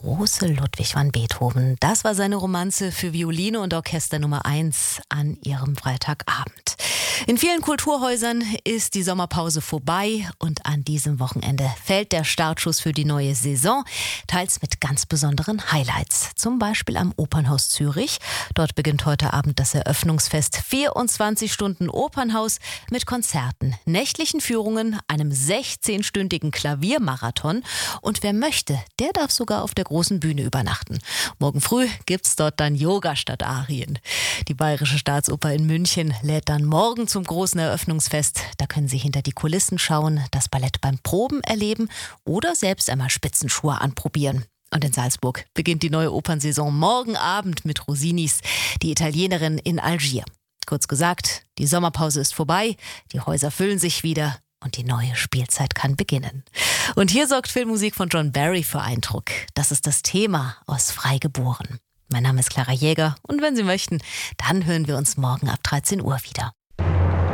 große Ludwig van Beethoven. Das war seine Romanze für Violine und Orchester Nummer 1 an ihrem Freitagabend. In vielen Kulturhäusern ist die Sommerpause vorbei und an diesem Wochenende fällt der Startschuss für die neue Saison, teils mit ganz besonderen Highlights. Zum Beispiel am Opernhaus Zürich. Dort beginnt heute Abend das Eröffnungsfest. 24 Stunden Opernhaus mit Konzerten, nächtlichen Führungen, einem 16-stündigen Klaviermarathon. Und wer möchte, der darf sogar auf der großen Bühne übernachten. Morgen früh gibt's dort dann Yoga statt Arien. Die Bayerische Staatsoper in München lädt dann morgen zum großen Eröffnungsfest. Da können Sie hinter die Kulissen schauen, das Ballett beim Proben erleben oder selbst einmal Spitzenschuhe anprobieren. Und in Salzburg beginnt die neue Opernsaison morgen Abend mit Rossinis, die Italienerin in Algier. Kurz gesagt, die Sommerpause ist vorbei, die Häuser füllen sich wieder und die neue Spielzeit kann beginnen. Und hier sorgt Filmmusik von John Barry für Eindruck. Das ist das Thema aus Freigeboren. Mein Name ist Clara Jäger und wenn Sie möchten, dann hören wir uns morgen ab 13 Uhr wieder.